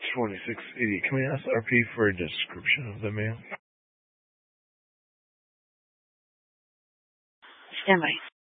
2680. Can we ask RP for a description of the mail? Stand by.